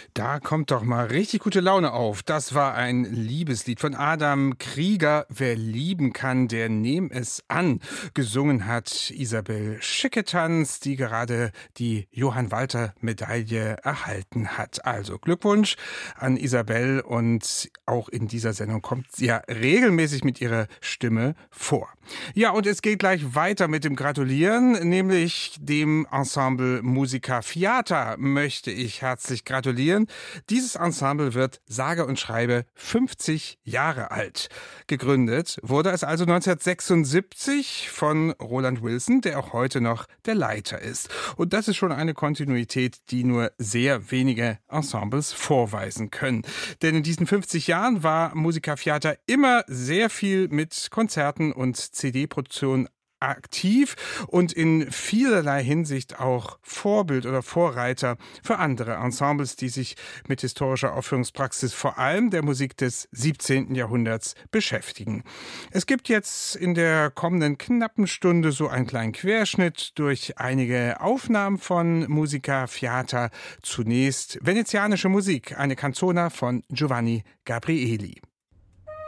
Da kommt doch mal richtig gute Laune auf. Das war ein Liebeslied von Adam Krieger. Wer lieben kann, der nehm es an. Gesungen hat Isabel Schicketanz, die gerade die Johann-Walter-Medaille erhalten hat. Also Glückwunsch an Isabel, und auch in dieser Sendung kommt sie ja regelmäßig mit ihrer Stimme vor. Ja, und es geht gleich weiter mit dem Gratulieren, nämlich dem Ensemble Musica Fiata möchte ich herzlich gratulieren. Dieses Ensemble wird sage und schreibe 50 Jahre alt. Gegründet wurde es also 1976 von Roland Wilson, der auch heute noch der Leiter ist. Und das ist schon eine Kontinuität, die nur sehr wenige Ensembles vorweisen können. Denn in diesen 50 Jahren war Musica Fiata immer sehr viel mit Konzerten und CD-Produktionen aktiv und in vielerlei Hinsicht auch Vorbild oder Vorreiter für andere Ensembles, die sich mit historischer Aufführungspraxis vor allem der Musik des 17. Jahrhunderts beschäftigen. Es gibt jetzt in der kommenden knappen Stunde so einen kleinen Querschnitt durch einige Aufnahmen von Musica Fiata. Zunächst venezianische Musik, eine Canzona von Giovanni Gabrieli.